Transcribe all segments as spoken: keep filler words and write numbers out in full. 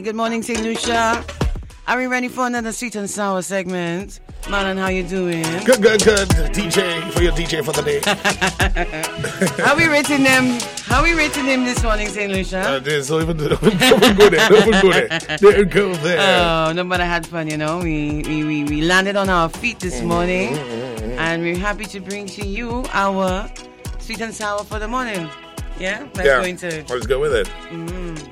Good morning, Saint Lucia. Are we ready for another sweet and sour segment? Marlon, how you doing? Good, good, good. D J, for your D J for the day. How we rating them? How we rating them this morning, Saint Lucia? Uh, there's don't even, don't even go there. Don't even go there. Don't go there. Oh, no, but I had fun, you know. We we, we, we landed on our feet this morning. Mm-hmm. And we're happy to bring to you our sweet and sour for the morning. Yeah? Let's yeah. go into Let's go with it. Mm.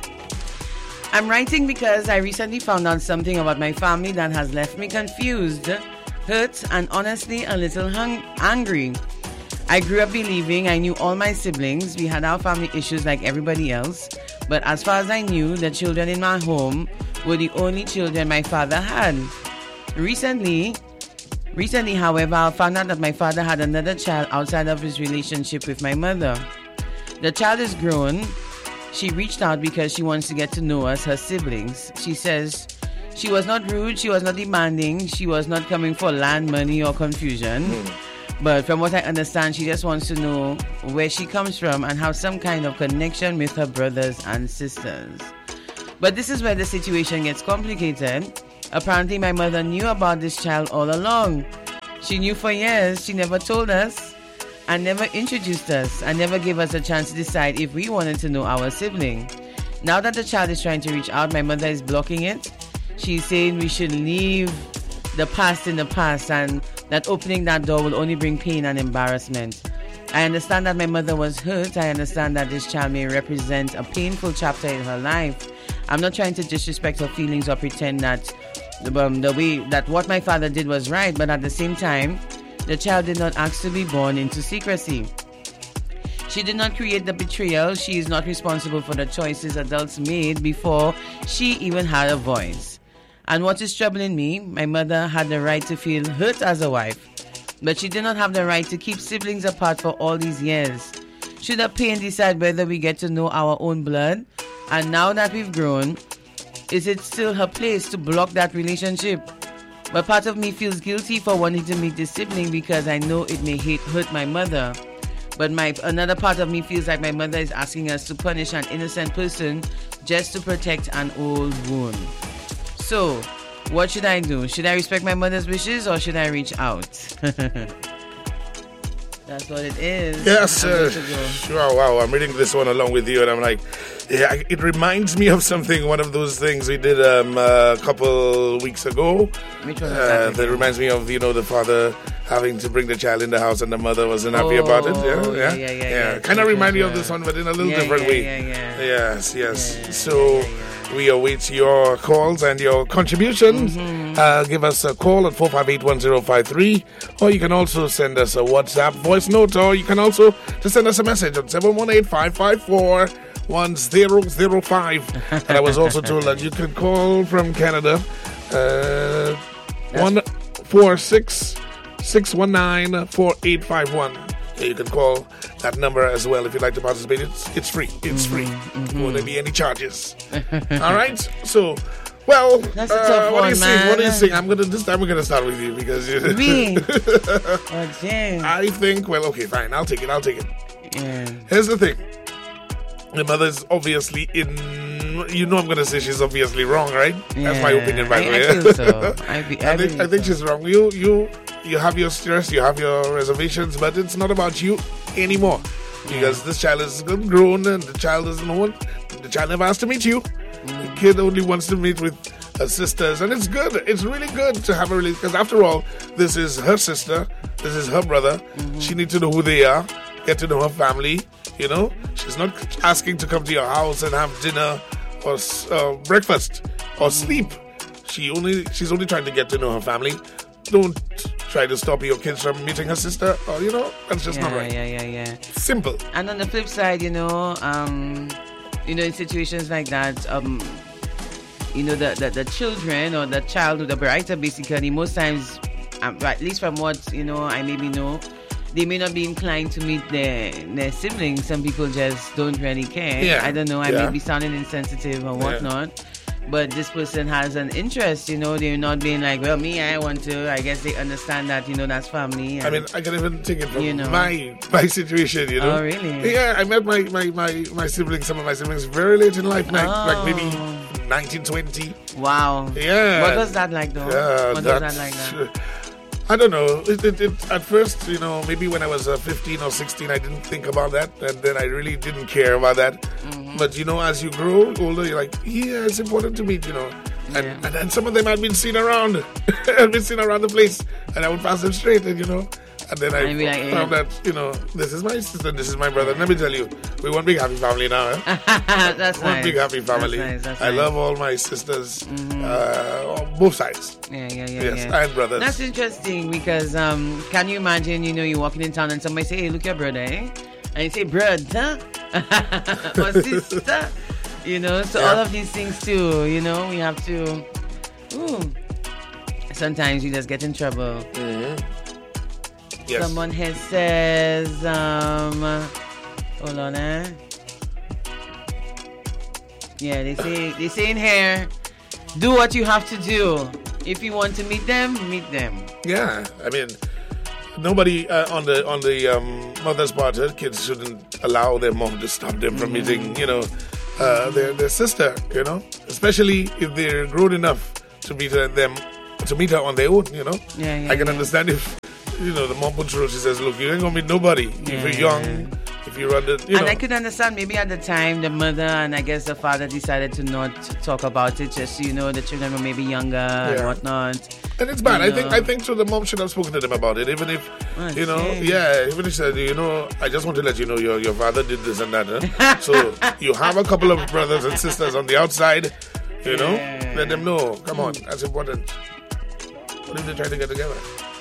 I'm writing because I recently found out something about my family that has left me confused, hurt, and honestly a little hung- angry. I grew up believing I knew all my siblings. We had our family issues like everybody else. But as far as I knew, the children in my home were the only children my father had. Recently, recently, however, I found out that my father had another child outside of his relationship with my mother. The child is grown. She reached out because she wants to get to know us, her siblings. She says she was not rude, she was not demanding, she was not coming for land, money, or confusion. Mm. But from what I understand, she just wants to know where she comes from and have some kind of connection with her brothers and sisters. But this is where the situation gets complicated. Apparently, my mother knew about this child all along. She knew for years, she never told us. And never introduced us and never gave us a chance to decide if we wanted to know our sibling. Now that the child is trying to reach out, my mother is blocking it. She's saying we should leave the past in the past and that opening that door will only bring pain and embarrassment. I understand that my mother was hurt. I understand that this child may represent a painful chapter in her life. I'm not trying to disrespect her feelings or pretend that um, the way that what my father did was right, but at the same time, the child did not ask to be born into secrecy. She did not create the betrayal. She is not responsible for the choices adults made before she even had a voice. And what is troubling me, my mother had the right to feel hurt as a wife, but she did not have the right to keep siblings apart for all these years. Should her pain decide whether we get to know our own blood? And now that we've grown, is it still her place to block that relationship? But part of me feels guilty for wanting to meet this sibling because I know it may hate, hurt my mother. But my another part of me feels like my mother is asking us to punish an innocent person just to protect an old wound. So, what should I do? Should I respect my mother's wishes or should I reach out? That's what it is. Yes, uh, sure. Wow, I'm reading this one along with you and I'm like, yeah, it reminds me of something, one of those things we did um, a couple weeks ago. Which one was uh, that? That reminds me of, you know, the father having to bring the child in the house and the mother wasn't happy oh, about it. Yeah, yeah, yeah. yeah, yeah, yeah. yeah. Kind of remind me of this one, but in a little yeah, different yeah, way. Yeah, yeah. Yes, yes. Yeah, so yeah, yeah. we await your calls and your contributions. Mm-hmm. Uh, give us a call at four five eight, one zero five three, or you can also send us a WhatsApp voice note, or you can also just send us a message on seven one eight, five five four, one zero zero five. And I was also told that you can call from Canada, uh, one four six, six one nine, four eight five one. Yeah, you can call that number as well if you'd like to participate. It's it's free. It's mm-hmm, free. Mm-hmm. Won't there be any charges? All right. So, well, That's a uh, tough what one, do you man. think? What do you think? I'm gonna this time we're gonna start with you because you. Me? Oh, damn. I think. Well, okay, fine. I'll take it. I'll take it. Yeah. Here's the thing. The mother's obviously in. You know, I'm gonna say she's obviously wrong, right? Yeah. That's my opinion, by the I, way. I feel so. I, be, I, I think I think so. she's wrong. You you you have your stress, you have your reservations, but it's not about you anymore. Because yeah. this child is grown and the child doesn't want. The child never asked to meet you. Mm. The kid only wants to meet with her sisters, and it's good. It's really good to have a relationship. Because after all, this is her sister. This is her brother. Mm-hmm. She needs to know who they are. Get to know her family. You know, she's not asking to come to your house and have dinner or uh, breakfast or sleep. She only she's only trying to get to know her family. Don't try to stop your kids from meeting her sister, or you know, that's just yeah, not right. Yeah, yeah, yeah. Simple. And on the flip side, you know, um, you know, in situations like that, um, you know, the, the the children or the child or the writer, basically, most times, um, at least from what you know, I maybe know, they may not be inclined to meet their their siblings. Some people just don't really care. Yeah. I don't know. I yeah. may be sounding insensitive or whatnot. Yeah. But this person has an interest, you know, they're not being like, well, me, I want to. I guess they understand that, you know, that's family. And, I mean, I can even take it from you know. my my situation, you know. Oh, really? Yeah, I met my, my, my, my siblings, some of my siblings, very late in life, like, oh. like maybe nineteen twenty. Wow. Yeah. What was that like, though? Yeah, what was that like, that? I don't know. It, it, it, at first, you know, maybe when I was uh, fifteen or sixteen, I didn't think about that. And then I really didn't care about that. Mm-hmm. But, you know, as you grow older, you're like, yeah, it's important to meet, you know. And, yeah. and then some of them had been seen around. had been seen around the place. And I would pass them straight, and, you know. And then I like, yeah. found that, you know, this is my sister, this is my brother. Let me tell you, we're one big happy family now. Eh? That's one nice. big happy family. That's nice. That's I nice. love all my sisters, mm-hmm. uh, on both sides. Yeah, yeah, yeah. Yes, yeah. and brothers. That's interesting because um, can you imagine, you know, you're walking in town and somebody say, hey, look your brother, eh? And you say, brother or sister, you know. So yeah. all of these things too, you know, we have to. Ooh. Sometimes you just get in trouble. Mm-hmm. Yes. Someone here says, um, hold on, eh? Yeah, they say they say in here, do what you have to do. If you want to meet them, meet them. Yeah, I mean, nobody uh, on the on the um, mother's part, uh, kids shouldn't allow their mom to stop them from mm-hmm. meeting, you know, uh, their their sister, you know, especially if they're grown enough to meet her, them to meet her on their own, you know. Yeah, yeah, I can yeah. understand if, you know, the mom puts through, she says, look, you ain't gonna meet nobody yeah, if you're young. Yeah. If you run the, you and know. I could understand maybe at the time the mother and I guess the father decided to not talk about it, just, you know, the children were maybe younger yeah. and whatnot. And it's bad. You I think know. I think so the mom should have spoken to them about it, even if, oh, you know, shame. yeah, even if she said, you know, I just want to let you know your, your father did this and that. Huh? So you have a couple of brothers and sisters on the outside, you know, yeah. let them know. Come mm. on, that's important. What if they try to get together?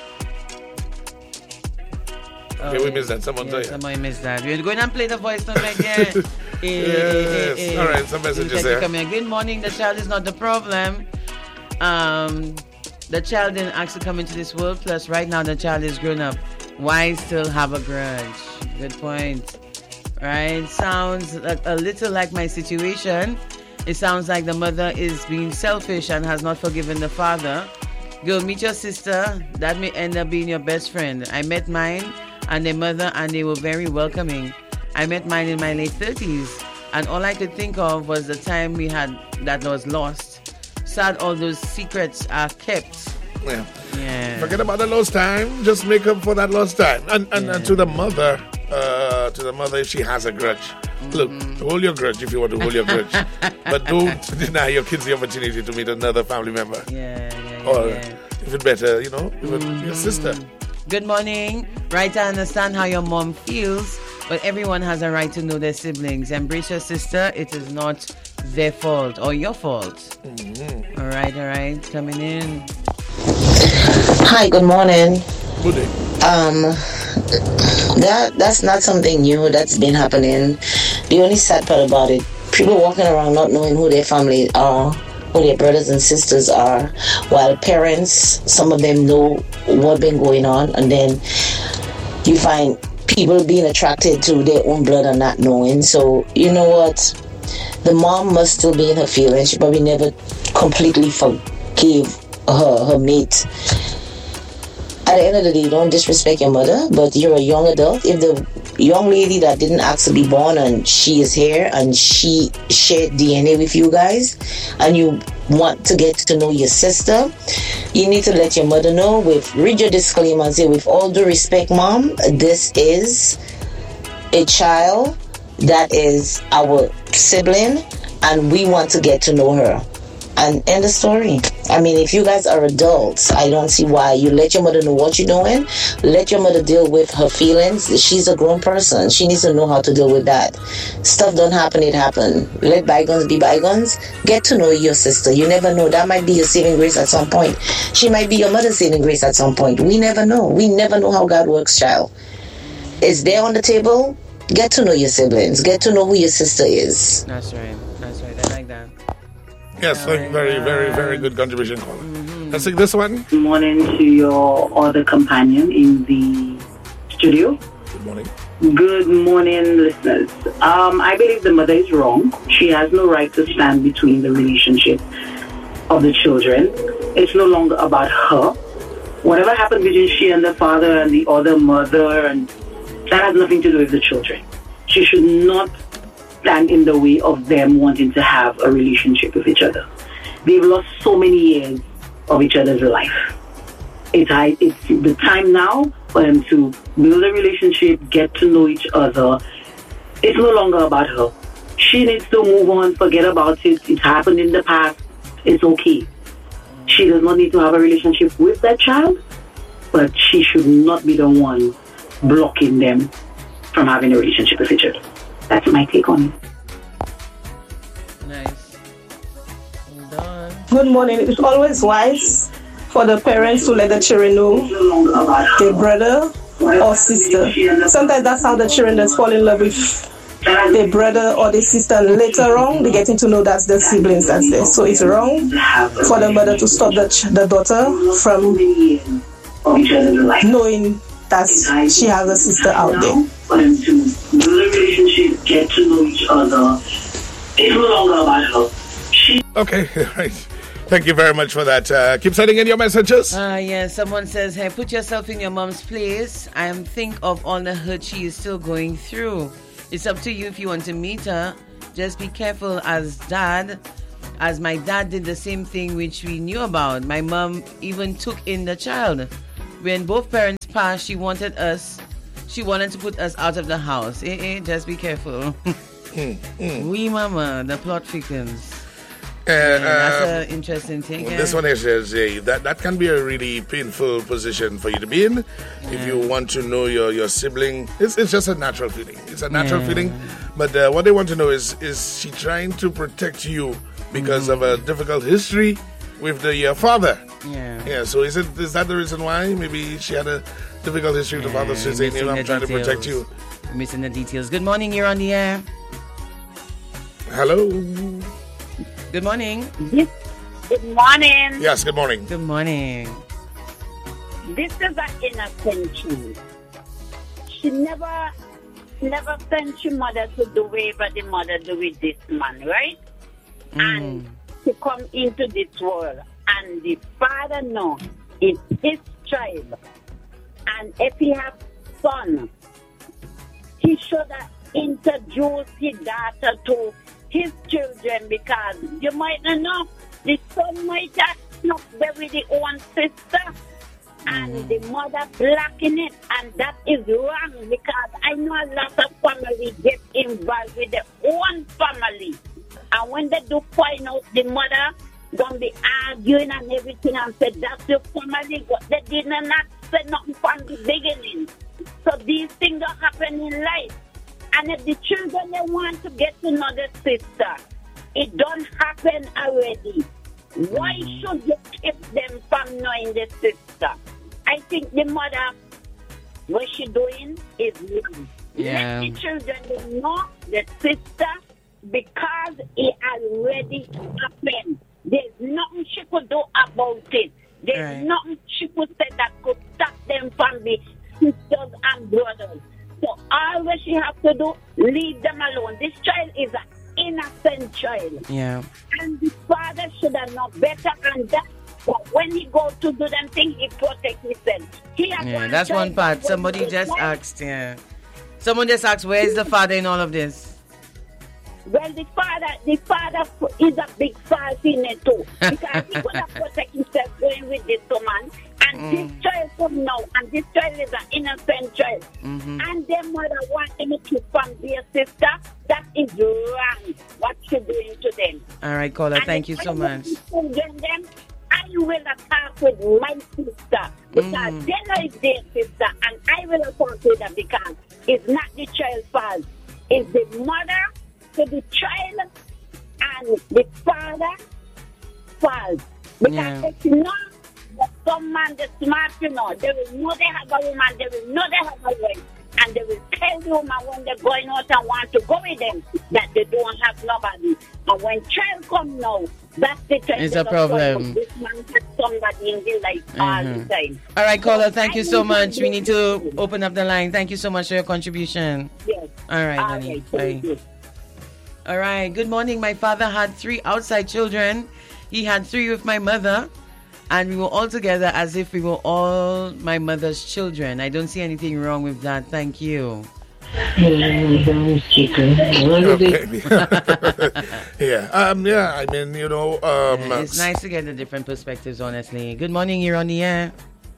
Okay, oh, we missed that. Someone yeah, say somebody missed that. We're going and play the voice note again. eh, yes. eh, eh, All right, some messages there. Good morning. The child is not the problem. Um, the child didn't ask to come into this world. Plus, right now the child is grown up. Why still have a grudge? Good point. Right? Sounds a, a little like my situation. It sounds like the mother is being selfish and has not forgiven the father. Go meet your sister. That may end up being your best friend. I met mine and their mother, and they were very welcoming. I met mine in my late thirties, and all I could think of was the time we had that was lost. Sad all those secrets are kept. Yeah. Yeah. Forget about the lost time. Just make up for that lost time. And and, yeah. and to the mother, uh, to the mother, if she has a grudge, mm-hmm. look, hold your grudge if you want to hold your grudge, but don't deny your kids the opportunity to meet another family member. Yeah, yeah, yeah. Or yeah. even better, you know, even mm-hmm. your sister. Good morning. Right, I understand how your mom feels, but everyone has a right to know their siblings. Embrace your sister. It is not their fault or your fault. Mm-hmm. All right, all right. Coming in. Hi, good morning. Good day. Um, that that's not something new. That's been happening. The only sad part about it, people walking around not knowing who their family are, who their brothers and sisters are, while parents, some of them know what's been going on, and then you find people being attracted to their own blood and not knowing. So, you know what? The mom must still be in her feelings. She probably never completely forgave her, her mate. At the end of the day, don't disrespect your mother, but you're a young adult. If the young lady that didn't ask to be born and she is here and she shared D N A with you guys and you want to get to know your sister, you need to let your mother know. With read your disclaimer and say, with all due respect, mom, this is a child that is our sibling and we want to get to know her. And end the story. I mean, if you guys are adults, I don't see why. You let your mother know what you're doing. Let your mother deal with her feelings. She's a grown person. She needs to know how to deal with that. Stuff don't happen, it happen. Let bygones be bygones. Get to know your sister. You never know. That might be your saving grace at some point. She might be your mother's saving grace at some point. We never know. We never know how God works, child. It's there on the table. Get to know your siblings. Get to know who your sister is. That's right. That's right. I like that. Yes, very, very, very, very good contribution, caller. Mm-hmm. Let's take this one. Good morning to your other companion in the studio. Good morning. Good morning, listeners. Um, I believe the mother is wrong. She has no right to stand between the relationship of the children. It's no longer about her. Whatever happened between she and the father and the other mother, and that has nothing to do with the children. She should not stand in the way of them wanting to have a relationship with each other. They've lost so many years of each other's life. It's, it's the time now for them to build a relationship, get to know each other. It's no longer about her. She needs to move on, forget about it. It happened in the past. It's okay. She does not need to have a relationship with that child, but she should not be the one blocking them from having a relationship with each other. That's my take on it. Nice. Well done. Good morning. It's always wise for the parents to let the children know their brother or sister. Sometimes that's how the children just fall in love with their brother or their sister, and later on they getting to know that's the siblings that's there. So it's wrong for the mother to stop the, ch- the daughter from knowing that she has a sister out there. For them to build a relationship, get to know each other. It's no longer about her. She Okay, right. Thank you very much for that. Uh, keep sending in your messages. Ah, uh, yeah. Someone says, "Hey, put yourself in your mom's place. I am think of all the hurt she is still going through. It's up to you if you want to meet her. Just be careful, as dad, as my dad did the same thing which we knew about. My mom even took in the child. When both parents passed, she wanted us. She wanted to put us out of the house. Eh, eh, just be careful." mm, mm. We mama, the plot thickens. Uh, Yeah, that's um, an interesting thing. Well, yeah. this one is uh, that that can be a really painful position for you to be in. Yeah. If you want to know your, your sibling, it's it's just a natural feeling. It's a natural yeah. feeling. But uh, what they want to know is is she trying to protect you because mm-hmm. of a difficult history with the uh, father? Yeah. Yeah. So is it is that the reason why? Maybe she had a difficult history with yeah, the father. So saying, you know, I'm trying details. to protect you. Missing the details. Good morning. You're on the air. Hello. Good morning. Good morning. Yes. Good morning. Good morning. This is an innocent child. She never, never sent your mother to do whatever the mother do with this man, right? Mm. And to come into this world, and the father know it's his child, and if he have son, he should have introduced his daughter to his children, because you might not know the son might have not there with the own sister, and mm. the mother blocking it, and that is wrong, because I know a lot of families get involved with their own family, and when they do find out, the mother gonna be arguing and everything and say that's your family, but they did not say nothing from the beginning. So these things don't happen in life. And if the children they want to get to know the sister, it don't happen already. Why should you keep them from knowing the sister? I think the mother, what she doing is wrong. Yeah. Let the children know the sister, because it already happened. There's nothing she could do about it. There's right. nothing she could say that could stop them from being sisters and brothers. So all what she have to do, leave them alone. This child is an innocent child. Yeah. And the father should have known better than that. But when he go to do them things, he protect himself. He has Yeah, one that's child one part. that Somebody was just born. asked, yeah. Someone just asked, where is the father in all of this? Well, the father, the father is a big fault in it too, because he could have protect himself going with this woman, and Mm. this child come now, and this child is an innocent child, Mm-hmm. and their mother want him to from their sister. That is wrong. What you doing to them? All right, caller, And thank you if so I much. want to children them, I will talk with my sister, because Mm. they know it's their sister, and I will talk with them, because it's not the child's fault. It's the mother to the child and the father fault. Because Yeah. if you know that some man is smart, you know, they will know they have a woman, they will know they have a wife, and they will tell the woman when they're going out and want to go with them that they don't have nobody. And when child come now, that's the time. It's they a don't problem. know This man has somebody in their life all Mhm. the time. All right, caller, thank you so I much. will We need to do- open up the line. Thank you so much for your contribution. Yes. All right, All honey. right, Bye. thank you. All right. Good morning. My father had three outside children. He had three with my mother, and we were all together as if we were all my mother's children. I don't see anything wrong with that. Thank you. Okay. yeah. Um. Yeah. I mean, you know. Um. Yeah, it's nice to get the different perspectives. Honestly. Good morning. You're on the air.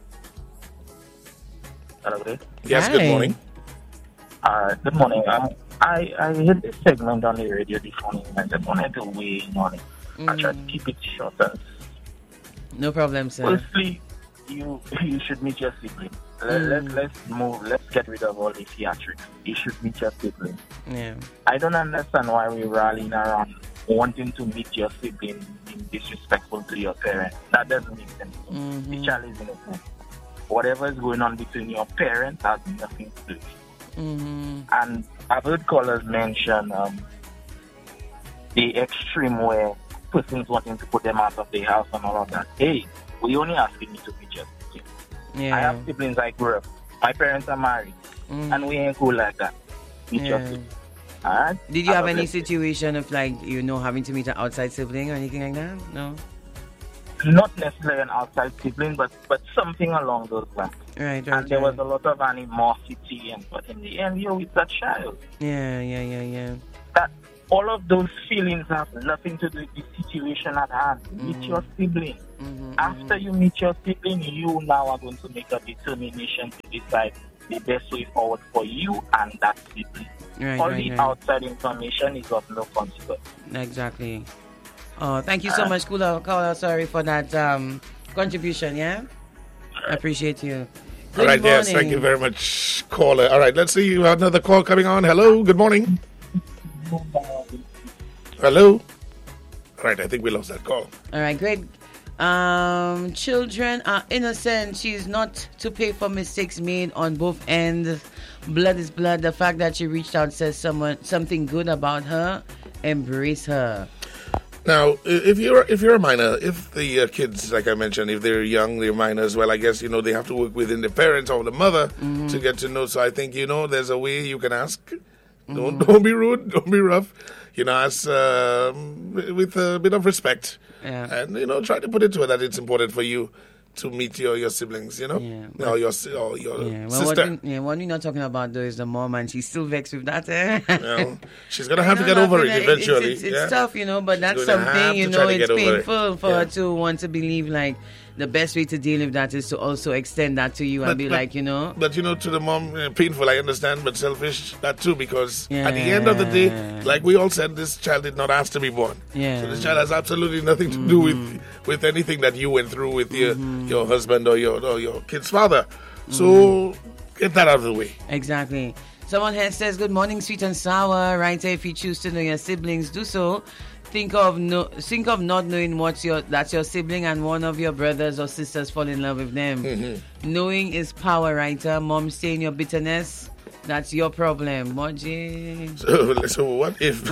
Hello. Yes. Hi. Good morning. Uh, good morning. Um, I I heard this segment on the radio this morning. I just wanted to weigh in on it. Mm. I tried to keep it short. And No problem, sir. firstly, you you should meet your sibling. Let, Mm. let, let's move. Let's get rid of all the theatrics. You should meet your sibling. Yeah. I don't understand why we're rallying around wanting to meet your sibling being disrespectful to your parents. That doesn't make sense. Mhm. The child is innocent. Whatever is going on between your parents has nothing to do with it. Mhm. And I've heard callers mention um, the extreme where persons wanting to put them out of their house and all of that. Hey, we only asking you to meet your siblings. Yeah. I have siblings I grew up. My parents are married, Mhm. and we ain't cool like that. Meet your Yeah. siblings. All right? Did you have a any blessed day. situation of like you know having to meet an outside sibling or anything like that? No. Not necessarily an outside sibling, but but something along those lines. Right. Right. And there right. was a lot of animosity, and but in the end, you're with that child. Yeah. Yeah. Yeah. Yeah. That all of those feelings have nothing to do with the situation at hand. Meet Mhm. your sibling. Mhm. After you meet your sibling, you now are going to make a determination to decide the best way forward for you and that sibling. Right. All Right. the Right. outside information is of no consequence. Exactly. Oh, thank you so much, Kula. Kula, sorry for that um, contribution, yeah? I appreciate you. Good All right. Yes. morning. Thank you very much, caller. All right. Let's see. You have another call coming on. Hello. Good morning. Hello. All right. I think we lost that call. All right, great. Um, children are innocent. She's not to pay for mistakes made on both ends. Blood is blood. The fact that she reached out says someone something good about her. Embrace her. Now, i- if you're if you're a minor, if the uh, kids, like I mentioned, if they're young, they're minors. Well, I guess you know they have to work within the parents or the mother Mm-hmm. to get to know. So I think you know there's a way you can ask. Don't don't be rude. Don't be rough. You know, ask um, with a bit of respect, Yeah. and you know try to put it to her that it's important for you to meet your, your siblings. You know, Yeah. or your si- or your Yeah, well, what, sister. we, yeah, what we're not talking about though is the mom, and she's still vexed with that. Eh? You know, she's gonna have to No, get no, over I it mean, eventually. It's, it's, yeah? it's tough, you know, but She's that's gonna have something, you to know, try to it's get over it. painful for Yeah. her to want to believe like the best way to deal with that is to also extend that to you and But- be but- like, you know, But you know, to the mom, uh, painful, I understand, but selfish, that too, because at the Yeah. end of the day, like we all said, this child did not ask to be born. Yeah. So this child has absolutely nothing to do with with anything that you went through with your your husband or your or your kid's father. So get that out of the way. exactly. Someone here says, good morning, sweet and sour. Right, if you choose to know your siblings, do so. Think of no, think of not knowing what's your that's your sibling and one of your brothers or sisters fall in love with them. Mm-hmm. Knowing is power, writer. Mom, stay in your bitterness. That's your problem, Moji. So, so what if?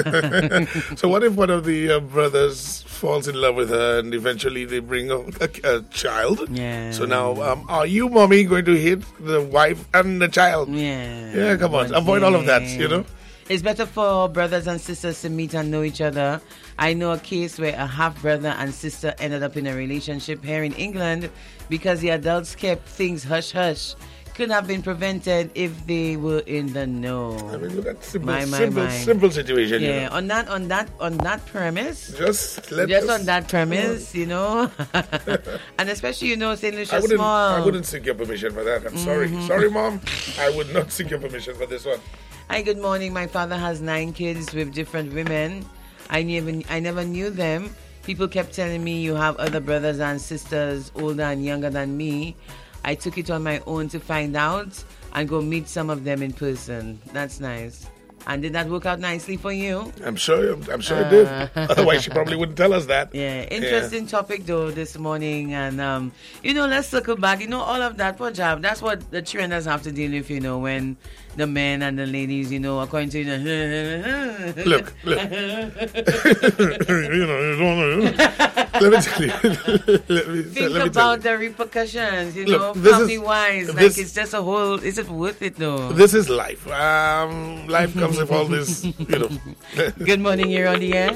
so what if one of the uh, brothers falls in love with her and eventually they bring a, a, a child? Yeah. So now, um, are you, mommy, going to hit the wife and the child? Yeah. Yeah, come on, Moji. avoid all of that. You know. It's better for brothers and sisters to meet and know each other. I know a case where a half brother and sister ended up in a relationship here in England because the adults kept things hush hush. Could have been prevented if they were in the know. I mean, look at simple, My, my, simple, my. simple situation. Yeah, You know. on that, on that, on that premise. Just let Just us- on that premise, you know, and especially you know, Saint I Lucia wouldn't. small. I wouldn't seek your permission for that. I'm sorry. Mm-hmm. Sorry, mom. I would not seek your permission for this one. Hi, good morning. My father has nine kids with different women. I never, I never knew them. People kept telling me you have other brothers and sisters older and younger than me. I took it on my own to find out and go meet some of them in person. That's nice. And did that work out nicely for you? I'm sure. I'm, I'm sure it did. Otherwise, she probably wouldn't tell us that. Yeah, interesting topic though this morning, and um, you know, let's circle back. You know, all of that for job. That's what the trainers have to deal with. You know, when the men and the ladies, you know, according to you know, Look, look. you know, you don't know. Let me tell you. let me, think let me tell about you. the repercussions. You Look, know, this is- family wise, like this- it's just a whole. Is it worth it though? This is life. Um, life comes with all this, you know. Good morning, you're on the air.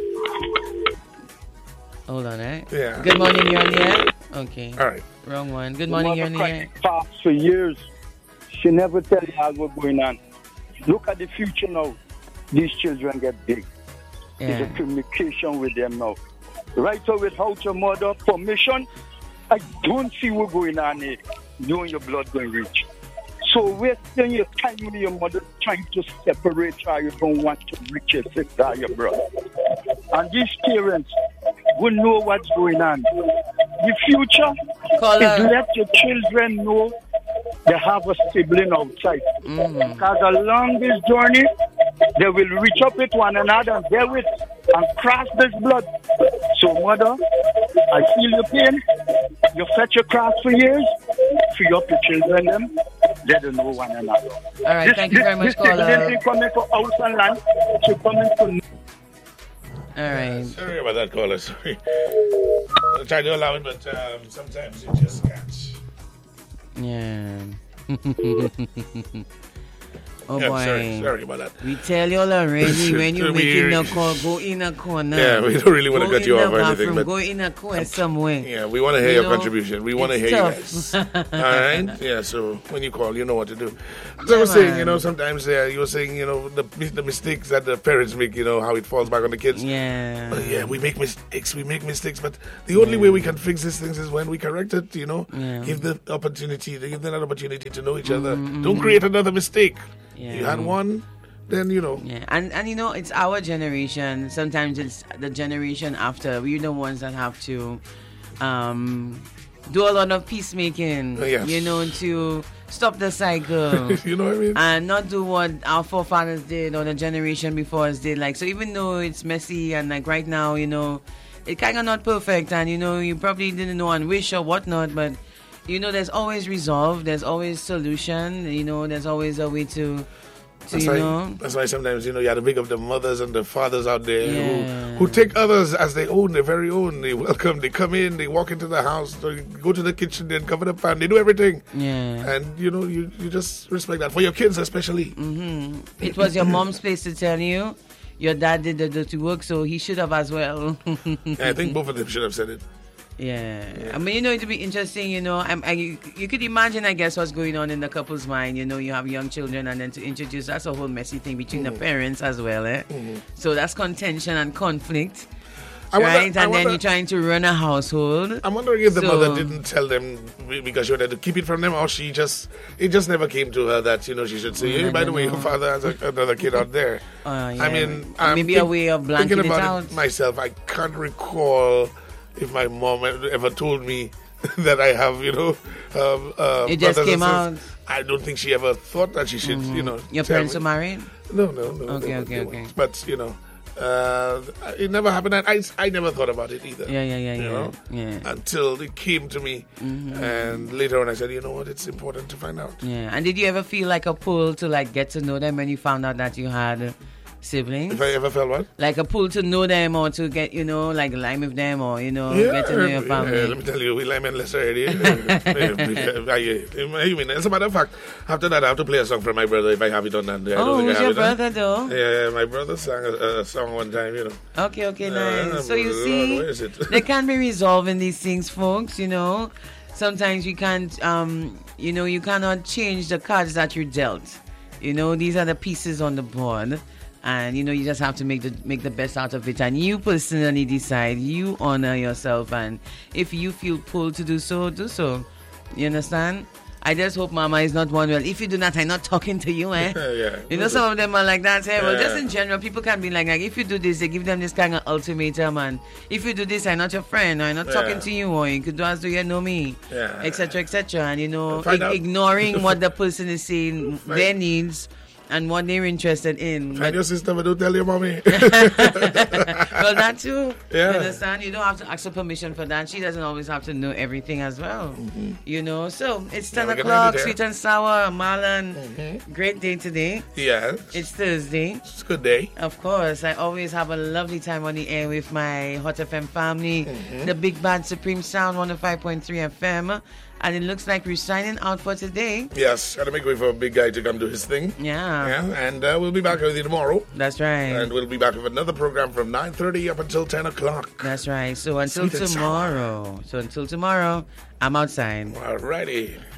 Hold on, eh? Yeah. Good morning, you're on the air. Okay. All right. Wrong one. Good morning, you're on the air. Talks for years. She never tell you how what's going on. Look at the future now. These children get big. Yeah. There's a communication with them now. Right away, without your mother permission, I don't see what's going on here. Knowing your blood going rich. So wasting your time with your mother trying to separate her, you don't want to reach your sister or your brother. And these parents will know what's going on. The future Call is her. let your children know they have a sibling outside. Mm. Because along this journey, they will reach up with one another and bear with and cross this blood. So, mother, I feel your pain. You fetch your cross for years. Free up your children, them. Let them know one another. All right, This- thank you very this, much, caller. This sibling coming for house and land. She coming for... All right. Sorry about that, caller. Sorry. I try to allow it, but um, sometimes you just can't. Yeah. Oh Yeah, boy. sorry, sorry about that. We tell you all already when you're We- making the call, go in a corner. Yeah, we don't really wanna Go cut in you the off or anything, bathroom, but- Go in a corner somewhere. Yeah, we want to hear You your know, contribution. We want to it's hear tough. you guys. All right? Yeah, so when you call, you know what to do. As I Yeah, was saying, you man. know, sometimes uh, you were saying, you know, the the mistakes that the parents make, you know, how it falls back on the kids. Yeah. Uh, yeah, we make mistakes, we make mistakes, but the only way we can fix these things is when we correct it, you know. Yeah. Give the opportunity, give them an opportunity to know each other. Don't create another mistake. Yeah. You had one, then, you know. Yeah, and and you know it's our generation. Sometimes it's the generation after. We're the ones that have to um, do a lot of peacemaking. Uh, yes. You know, to stop the cycle. You know what I mean? And not do what our forefathers did or the generation before us did. Like, so even though it's messy and like right now, you know, it kind of not perfect, and you know you probably didn't know and wish or whatnot, but you know there's always resolve. There's always solution. You know, there's always a way to. To, That's you why, know, that's why sometimes, you know, you have to big up the mothers and the fathers out there Yeah. who, who take others as their own, their very own. They welcome, they come in, they walk into the house, they go to the kitchen, they cover the pan, they do everything. yeah. And, you know, you, you just respect that. For your kids especially. Mm-hmm. It was your mom's place to tell you. Your dad did the dirty work, so he should have as well. I think both of them should have said it. Yeah. I mean, you know, it'd be interesting, you know. I'm, I, you, you could imagine, I guess, what's going on in the couple's mind. You know, you have young children, and then to introduce, that's a whole messy thing between Mm. the parents as well, eh? Mm-hmm. So that's contention and conflict, I wonder- right? I And then wonder- you're trying to run a household. I'm wondering if the So- mother didn't tell them because she wanted to keep it from them, or she just, it just never came to her that, you know, she should say, Mm, hey, I by the don't way, know. your father has a, another kid out there. Uh, I yeah. mean, I'm maybe a think- way of blanking thinking it about out. it myself, I can't recall if my mom ever told me that I have, you know, um, uh, It just brothers came and out. sisters. I don't think she ever thought that she should, you know. Your tell parents me. are married? No, no, no. Okay, they- okay, they okay. weren't. But, you know, uh, it never happened. And I, I never thought about it either. Yeah, yeah, yeah, you yeah. know? Yeah. Until it came to me. And later on I said, you know what, it's important to find out. Yeah. And did you ever feel like a pull to like get to know them when you found out that you had siblings? If I ever felt what? Like a pull to know them or to get, you know, like lime with them or, you know, Yeah, get to know your family. yeah, let me tell you, we lime and lesser already. You mean, as a matter of fact, after that, I have to play a song from my brother if I have it on that. I Oh, don't think who's I have your it on. brother though? Yeah, my brother sang a, a song one time, you know. Okay, okay, Uh, nice. So you Lord, see, where is it? they can be resolving these things, folks, you know. Sometimes you can't, um, you know, you cannot change the cards that you're dealt. You know, these are the pieces on the board. And, you know, you just have to make the make the best out of it. And you personally decide, you honor yourself. And if you feel pulled to do so, do so. You understand? I just hope Mama is not one. Well, if you do not, I'm not talking to you, eh? Yeah. You know, some of them are like that. Hey, well, Yeah. just in general, people can be like, like, if you do this, they give them this kind of ultimatum. And if you do this, I'm not your friend, or I'm not Yeah. talking to you, or you could do as do you know me, Yeah. et cetera, et cetera. And, you know, Find ig- out- ignoring what the person is saying, Find- their needs, and what they're interested in. Find your sister, but don't tell your mommy. Well, that too. Yeah. You understand? You don't have to ask her permission for that. She doesn't always have to know everything as well. You know? So, it's ten Yeah, we're gonna o'clock, end it there. sweet and sour, Marlon. Great day today. Yeah, It's Thursday. it's a good day. Of course, I always have a lovely time on the air with my Hot F M family, Mm-hmm. the Big Band Supreme Sound one oh five point three F M. And it looks like we're signing out for today. Yes, gotta make way for a big guy to come do his thing. Yeah, Yeah, and uh, we'll be back with you tomorrow. that's right. And we'll be back with another program from nine thirty up until ten o'clock. That's right. So until Sweet and sour. tomorrow. So until tomorrow, I'm outside. Alrighty.